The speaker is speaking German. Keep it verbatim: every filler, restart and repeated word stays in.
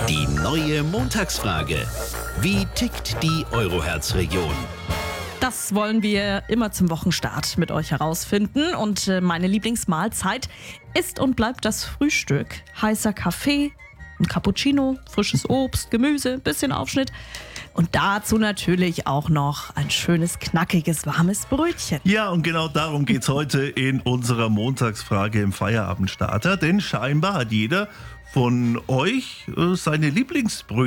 Die neue Montagsfrage. Wie tickt die Euroherz-Region? Das wollen wir immer zum Wochenstart mit euch herausfinden. Und äh, meine Lieblingsmahlzeit ist und bleibt das Frühstück. Heißer Kaffee, ein Cappuccino, frisches Obst, Gemüse, bisschen Aufschnitt. Und dazu natürlich auch noch ein schönes, knackiges, warmes Brötchen. Ja, und genau darum geht's heute in unserer Montagsfrage im Feierabendstarter. Denn scheinbar hat jeder von euch äh, seine Lieblingsbrötchen.